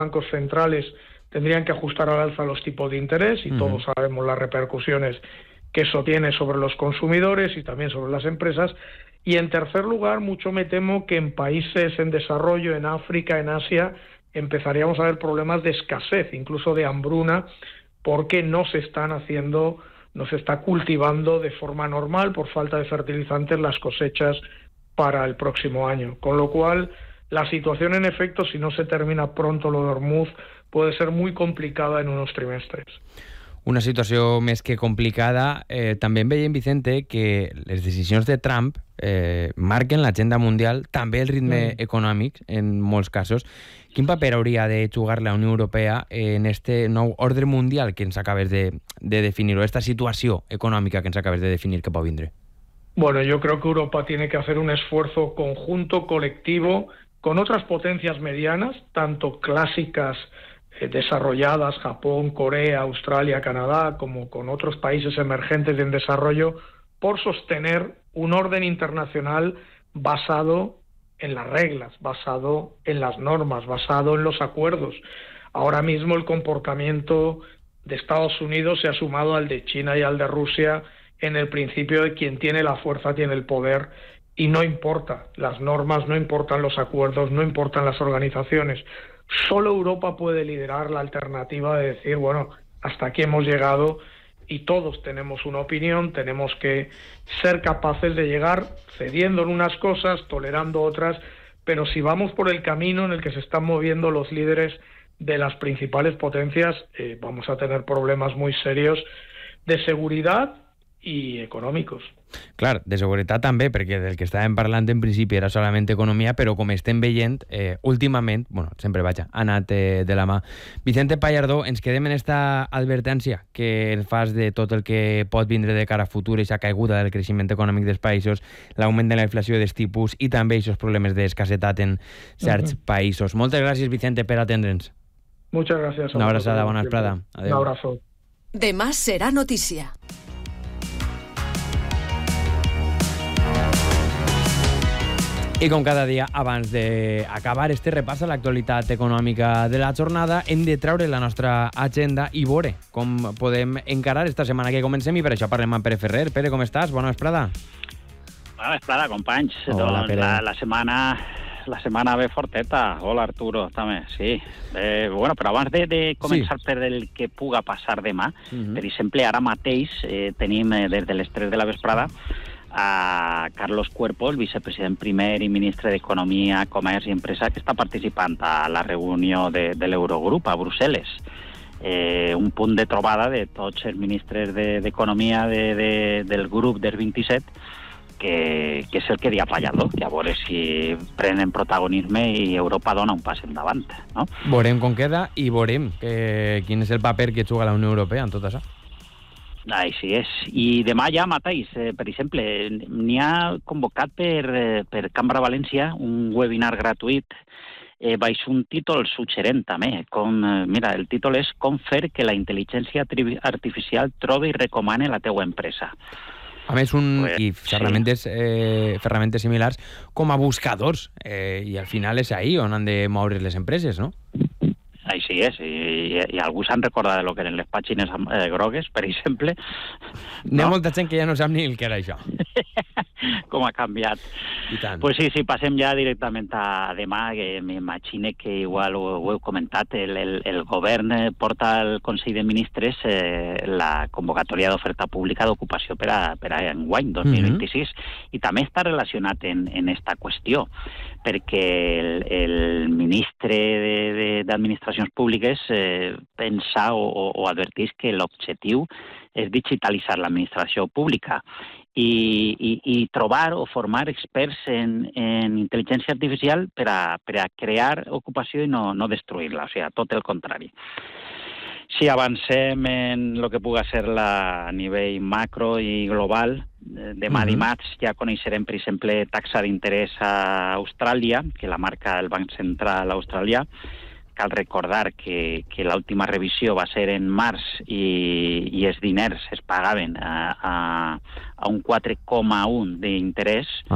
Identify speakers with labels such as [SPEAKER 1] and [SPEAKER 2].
[SPEAKER 1] bancos centrales tendrían que ajustar al alza los tipos de interés, y todos sabemos las repercusiones que eso tiene sobre los consumidores y también sobre las empresas. Y en tercer lugar, mucho me temo que en países en desarrollo, en África, en Asia, empezaríamos a ver problemas de escasez, incluso de hambruna, porque no se está cultivando de forma normal por falta de fertilizantes las cosechas para el próximo año. Con lo cual, la situación, en efecto, si no se termina pronto lo de Hormuz, puede ser muy complicada en unos trimestres.
[SPEAKER 2] Una situació més que complicada. També veiem, Vicente, que les decisions de Trump marquen l'agenda mundial, també el ritme econòmic, en molts casos. Quin paper hauria de jugar la Unió Europea en este nou ordre mundial que ens acabes de definir, o esta situació econòmica que ens acabes de definir que pot vindre?
[SPEAKER 1] Bueno, yo creo que Europa tiene que hacer un esfuerzo conjunto, colectivo, con otras potencias medianas, tanto clásicas desarrolladas, Japón, Corea, Australia, Canadá, como con otros países emergentes y en desarrollo, por sostener un orden internacional basado en las reglas, basado en las normas, basado en los acuerdos. Ahora mismo el comportamiento de Estados Unidos se ha sumado al de China y al de Rusia en el principio de quien tiene la fuerza tiene el poder, y no importa las normas, no importan los acuerdos, no importan las organizaciones. Solo Europa puede liderar la alternativa de decir, bueno, hasta aquí hemos llegado, y todos tenemos una opinión, tenemos que ser capaces de llegar cediendo en unas cosas, tolerando otras, pero si vamos por el camino en el que se están moviendo los líderes de las principales potencias, vamos a tener problemas muy serios de seguridad i econòmics.
[SPEAKER 2] Clar, de seguretat també, perquè del que estàvem parlant en principi era solament economia, però com estem veient, últimament, sempre ha anat de la mà. Vicente Pallardó, ens quedem en esta advertència que ens fas de tot el que pot vindre de cara a futur, aquesta caiguda del creixement econòmic dels països, l'augment de la inflació dels tipus i també aquests problemes d'escassetat en certs països. Moltes gràcies, Vicente, per atendre'ns.
[SPEAKER 1] Muchas gracias.
[SPEAKER 2] Una abraçada, bona vesprada.
[SPEAKER 1] Un abrazo.
[SPEAKER 3] Demà serà notícia.
[SPEAKER 2] I com cada dia, abans d'acabar este repàs a l'actualitat econòmica de la jornada, hem de treure la nostra agenda i veure com podem encarar esta setmana que comencem, i per això parlem amb Pere Ferrer. Pere, com estàs? Bona vesprada.
[SPEAKER 4] Bona vesprada, companys.
[SPEAKER 2] Hola, Pere.
[SPEAKER 4] La setmana ve forteta. Hola, Arturo, també, sí. Bueno, però abans de començar per el que puga passar demà, per exemple, ara mateix tenim des de les 3 de la vesprada a Carlos Cuerpo, el vicepresident primer i ministre d'Economia, Comerç i Empresa, que està participant a la reunió de l'Eurogrup a Brussel·les. Un punt de trobada de tots els ministres d'Economia del grup dels 27, que és el que dia Pallardó, que a veure si prenen protagonisme i Europa dona un pas endavant, no?
[SPEAKER 2] Veurem com queda i veurem quin és el paper que juga la Unió Europea en tot això.
[SPEAKER 4] Així és. I demà ja mateix, per exemple, n'hi ha convocat per Cambra València un webinar gratuït baix un títol suggerent també. Mira, el títol és Com fer que la intel·ligència artificial trobi i recomane la teua empresa.
[SPEAKER 2] A més, i ferramentes similars com a buscadors, i al final és ahí on han de moure les empreses, no?
[SPEAKER 4] Així és, i algú s'han recordat de lo que eren les pàgines grogues, per exemple.
[SPEAKER 2] N'hi ha molta gent que ja no sap ni el que era això.
[SPEAKER 4] Com ha canviat.
[SPEAKER 2] I tant.
[SPEAKER 4] Pues sí, passem ja directament a demà, que m'imagine que igual ho heu comentat, el govern porta al Consell de Ministres la convocatòria d'oferta pública d'ocupació per a enguany, 2026, i també està relacionat en esta qüestió, perquè el ministre d'Administracions Públiques pensa o adverteix que l'objectiu és digitalitzar l'administració pública i trobar o formar experts en intel·ligència artificial per a crear ocupació i no destruir-la, o sigui, tot el contrari. Si avancem en el que puga ser a nivell macro i global, demà dimarts ja coneixerem, per exemple, taxa d'interès a Austràlia, que la marca el Banc Central australià. Cal recordar que l'última revisió va ser en març i els diners es pagaven a un 4,1 d'interès,